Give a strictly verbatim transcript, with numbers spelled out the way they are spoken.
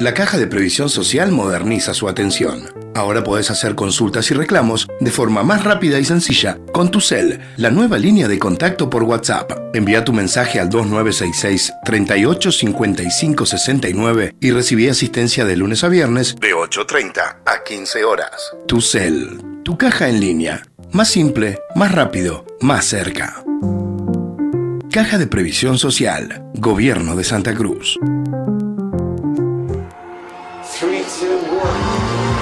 La Caja de Previsión Social moderniza su atención. Ahora podés hacer consultas y reclamos de forma más rápida y sencilla con tu cel, la nueva línea de contacto por WhatsApp. Envía tu mensaje al dos nueve seis seis, treinta y ocho, cincuenta y cinco, sesenta y nueve y recibí asistencia de lunes a viernes de ocho treinta a quince horas. Tu cel, tu caja en línea. Más simple, más rápido, más cerca. Caja de Previsión Social, Gobierno de Santa Cruz.